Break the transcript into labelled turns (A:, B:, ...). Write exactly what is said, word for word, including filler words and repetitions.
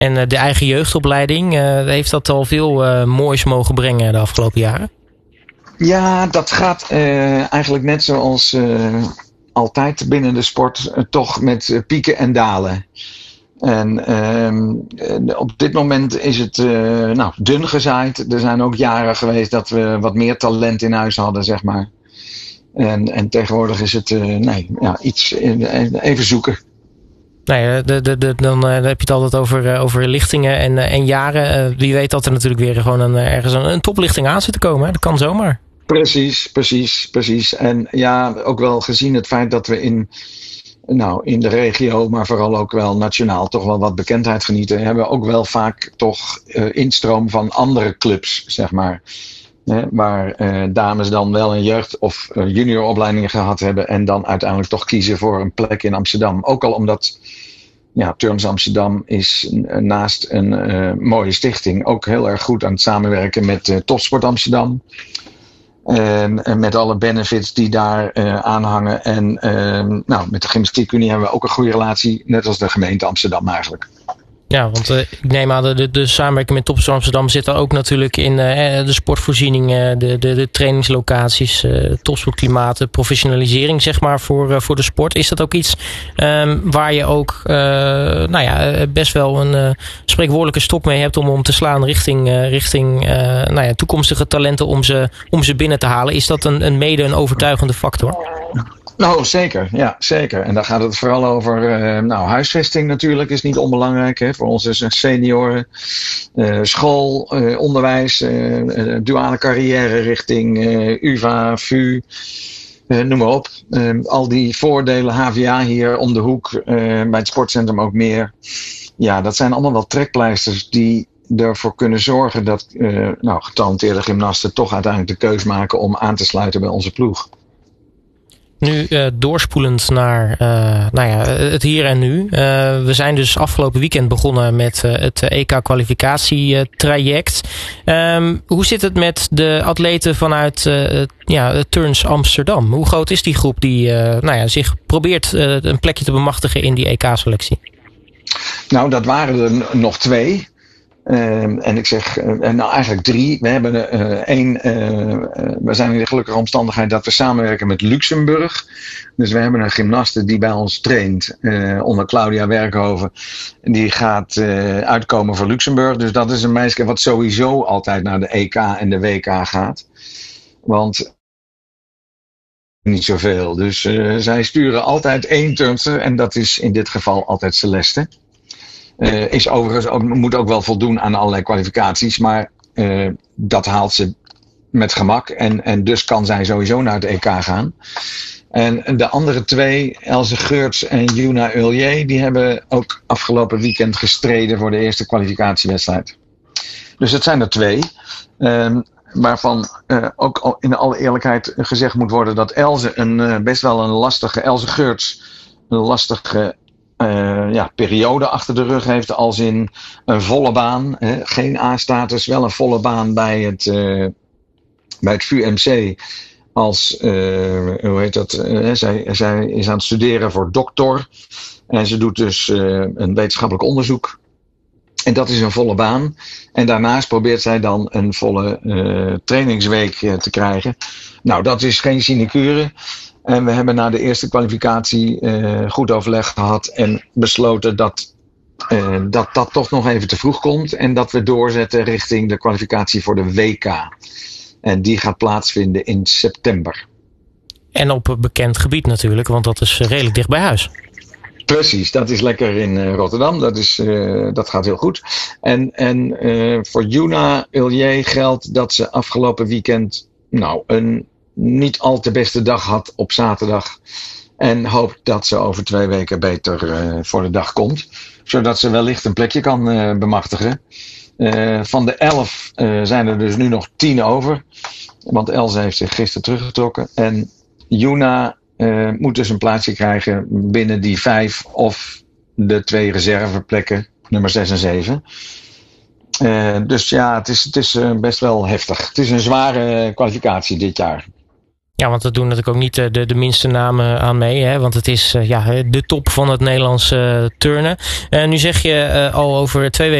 A: En uh, de eigen jeugdopleiding, uh, heeft dat al veel uh, moois mogen brengen de afgelopen jaren?
B: Ja, dat gaat uh, eigenlijk net zoals uh, altijd binnen de sport, uh, toch met uh, pieken en dalen. En uh, op dit moment is het uh, nou, dun gezaaid. Er zijn ook jaren geweest dat we wat meer talent in huis hadden, zeg maar. En, en tegenwoordig is het uh, nee, ja, iets uh, even zoeken.
A: Nee, de, de, de, dan uh, heb je het altijd over, uh, over lichtingen en, uh, en jaren. Uh, wie weet dat er natuurlijk weer gewoon een, ergens een, een toplichting aan zit te komen. Hè? Dat kan zomaar.
B: Precies, precies, precies. En ja, ook wel gezien het feit dat we in, nou, in de regio, maar vooral ook wel nationaal, toch wel wat bekendheid genieten, hebben we ook wel vaak toch uh, instroom van andere clubs, zeg maar. Hè, waar uh, dames dan wel een jeugd- of uh, junioropleidingen gehad hebben en dan uiteindelijk toch kiezen voor een plek in Amsterdam. Ook al omdat ja, Turns Amsterdam is uh, naast een uh, mooie stichting ook heel erg goed aan het samenwerken met uh, Topsport Amsterdam. En, en met alle benefits die daar uh, aan hangen. En uh, nou, met de Gymnastiekunie hebben we ook een goede relatie, net als de gemeente Amsterdam eigenlijk.
A: Ja, want uh, ik neem aan, de, de, de samenwerking met Topsport Amsterdam zit er ook natuurlijk in uh, de sportvoorzieningen, de, de, de trainingslocaties, uh, topsportklimaat, de professionalisering zeg maar voor, uh, voor de sport. Is dat ook iets um, waar je ook uh, nou ja, best wel een uh, spreekwoordelijke stok mee hebt om, om te slaan richting, uh, richting uh, nou ja, toekomstige talenten om ze, om ze binnen te halen? Is dat een, een mede een overtuigende factor?
B: Nou, zeker. Ja, zeker. En daar gaat het vooral over, uh, nou, huisvesting natuurlijk is niet onbelangrijk, hè, voor onze senioren. Uh, school, uh, onderwijs, uh, uh, duale carrière richting uh, U vA, V U, uh, noem maar op. Uh, al die voordelen, H V A hier om de hoek, uh, bij het sportcentrum ook meer. Ja, dat zijn allemaal wel trekpleisters die ervoor kunnen zorgen dat uh, nou, getalenteerde gymnasten toch uiteindelijk de keus maken om aan te sluiten bij onze ploeg.
A: Nu uh, doorspoelend naar uh, nou ja, het hier en nu. Uh, we zijn dus afgelopen weekend begonnen met uh, het E K-kwalificatietraject. Um, hoe zit het met de atleten vanuit uh, ja, Turns Amsterdam? Hoe groot is die groep die uh, nou ja, zich probeert uh, een plekje te bemachtigen in die E K-selectie?
B: Nou, dat waren er nog twee. Uh, en ik zeg, uh, nou eigenlijk drie. We hebben uh, één, uh, uh, we zijn in de gelukkige omstandigheid dat we samenwerken met Luxemburg. Dus we hebben een gymnaste die bij ons traint, uh, onder Claudia Werkhoven. Die gaat uh, uitkomen voor Luxemburg. Dus dat is een meisje wat sowieso altijd naar de E K en de W K gaat. Want niet zoveel. Dus uh, zij sturen altijd één turnster en dat is in dit geval altijd Celeste. Uh, is overigens ook, moet ook wel voldoen aan allerlei kwalificaties, maar uh, dat haalt ze met gemak en, en dus kan zij sowieso naar het E K gaan. En de andere twee, Else Geurts en Juna Ullier, die hebben ook afgelopen weekend gestreden voor de eerste kwalificatiewedstrijd. Dus het zijn er twee, um, waarvan uh, ook in alle eerlijkheid gezegd moet worden dat Else een, uh, best wel een lastige, Else Geurts, een lastige Uh, ja, periode achter de rug heeft, als in een volle baan. Hè, geen A-status, wel een volle baan bij het, uh, bij het V U M C. Als, uh, hoe heet dat? Uh, zij, zij is aan het studeren voor doctor. En ze doet dus uh, een wetenschappelijk onderzoek. En dat is een volle baan. En daarnaast probeert zij dan een volle uh, trainingsweek uh, te krijgen. Nou, dat is geen sinecure. En we hebben na de eerste kwalificatie uh, goed overleg gehad en besloten dat, uh, dat dat toch nog even te vroeg komt. En dat we doorzetten richting de kwalificatie voor de W K. En die gaat plaatsvinden in september.
A: En op een bekend gebied natuurlijk, want dat is redelijk dicht bij huis.
B: Precies, dat is lekker in uh, Rotterdam. Dat, is, uh, dat gaat heel goed. En, en uh, voor Juna Ullier geldt dat ze afgelopen weekend nou een niet al te beste dag had op zaterdag. En hoopt dat ze over twee weken beter uh, voor de dag komt. Zodat ze wellicht een plekje kan uh, bemachtigen. Uh, van de elf uh, zijn er dus nu nog tien over. Want Else heeft zich gisteren teruggetrokken. En Juna uh, moet dus een plaatsje krijgen binnen die vijf of de twee reserveplekken, nummer zes en zeven. Uh, dus ja, het is, het is uh, best wel heftig. Het is een zware kwalificatie dit jaar.
A: Ja, want dat doen natuurlijk ook niet de, de, de minste namen aan mee. Hè? Want het is uh, ja, de top van het Nederlandse uh, turnen. Uh, nu zeg je uh, al over twee weken